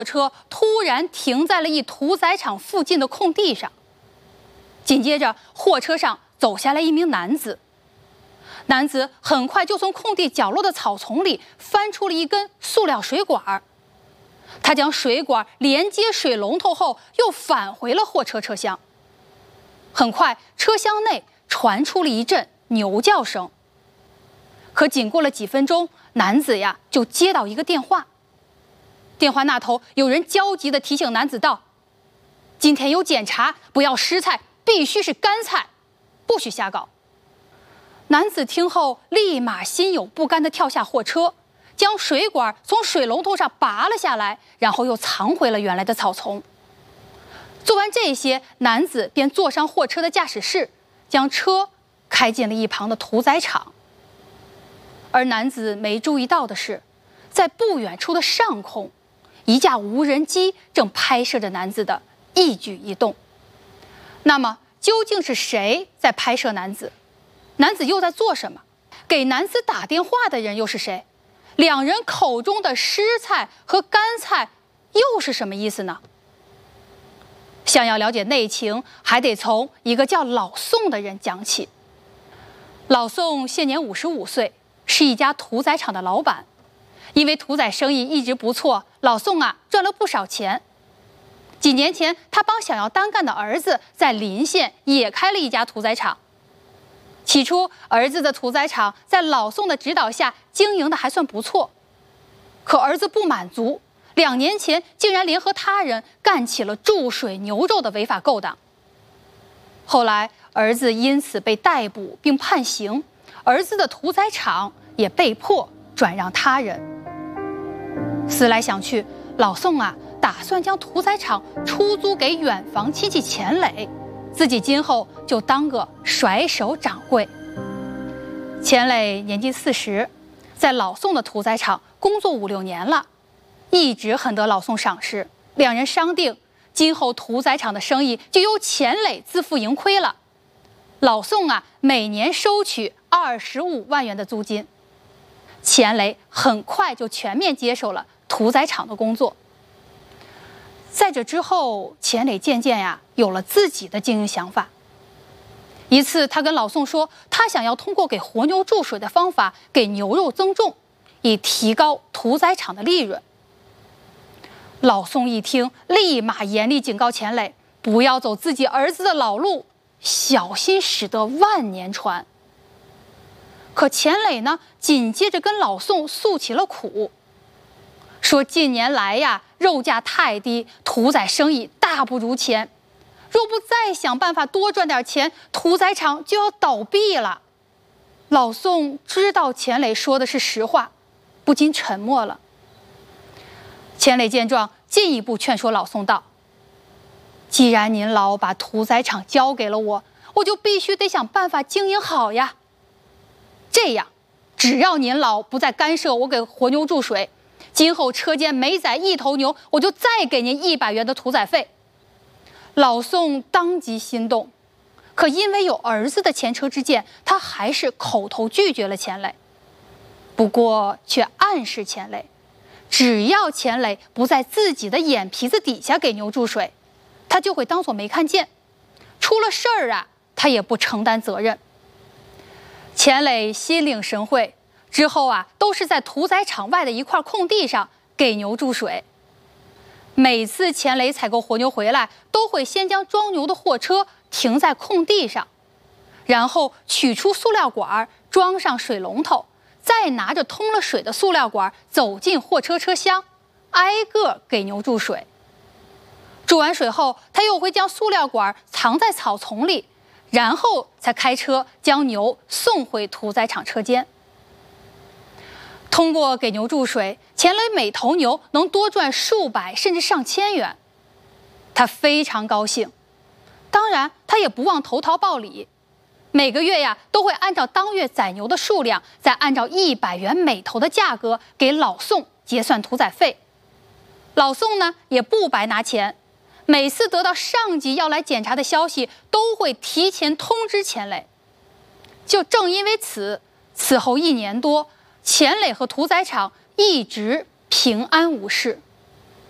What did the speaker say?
车突然停在了一屠宰场附近的空地上。紧接着，货车上走下来一名男子。男子很快就从空地角落的草丛里翻出了一根塑料水管，他将水管连接水龙头后，又返回了货车车厢。很快，车厢内传出了一阵牛叫声。可仅过了几分钟，男子就接到一个电话。电话那头有人焦急地提醒男子道：“今天有检查，不要湿菜，必须是干菜，不许瞎搞。”男子听后立马心有不甘地跳下货车，将水管从水龙头上拔了下来，然后又藏回了原来的草丛。做完这些，男子便坐上货车的驾驶室，将车开进了一旁的屠宰场。而男子没注意到的是，在不远处的上空，一架无人机正拍摄着男子的一举一动。那么，究竟是谁在拍摄男子？男子又在做什么？给男子打电话的人又是谁？两人口中的湿菜和干菜又是什么意思呢？想要了解内情，还得从一个叫老宋的人讲起。老宋现年55岁，是一家屠宰场的老板。因为屠宰生意一直不错，老宋赚了不少钱。几年前，他帮想要单干的儿子在临县也开了一家屠宰场。起初，儿子的屠宰场在老宋的指导下经营的还算不错。可儿子不满足，2年前竟然联合他人干起了注水牛肉的违法勾当。后来，儿子因此被逮捕并判刑，儿子的屠宰场也被迫转让他人。思来想去，老宋打算将屠宰场出租给远房亲戚钱磊，自己今后就当个甩手掌柜。钱磊年近40，在老宋的屠宰场工作5、6年了，一直很得老宋赏识。两人商定，今后屠宰场的生意就由钱磊自负盈亏了。老宋每年收取25万元的租金。钱磊很快就全面接手了屠宰场的工作。在这之后，钱磊渐渐有了自己的经营想法。一次，他跟老宋说，他想要通过给活牛注水的方法给牛肉增重，以提高屠宰场的利润。老宋一听，立马严厉警告钱磊，不要走自己儿子的老路，小心驶得万年船。可钱磊紧接着跟老宋诉起了苦，说近年来肉价太低，屠宰生意大不如前，若不再想办法多赚点钱，屠宰场就要倒闭了。老宋知道钱磊说的是实话，不禁沉默了。钱磊见状，进一步劝说老宋道：“既然您老把屠宰场交给了我，我就必须得想办法经营好呀。这样，只要您老不再干涉我给活牛注水，今后车间每宰1头牛，我就再给您100元的屠宰费。”老宋当即心动，可因为有儿子的前车之鉴，他还是口头拒绝了钱磊。不过却暗示钱磊，只要钱磊不在自己的眼皮子底下给牛注水，他就会当作没看见，出了事儿他也不承担责任。钱磊心领神会，之后都是在屠宰场外的一块空地上给牛注水。每次钱磊采购活牛回来，都会先将装牛的货车停在空地上，然后取出塑料管，装上水龙头，再拿着通了水的塑料管走进货车车厢，挨个给牛注水。注完水后，他又会将塑料管藏在草丛里，然后才开车将牛送回屠宰场车间。通过给牛注水，钱磊每头牛能多赚数百甚至上千元，他非常高兴。当然，他也不忘投桃报李，每个月都会按照当月宰牛的数量，再按照100元每头的价格给老宋结算屠宰费。老宋也不白拿钱，每次得到上级要来检查的消息，都会提前通知钱磊。就正因为此后1年多，钱磊和屠宰场一直平安无事。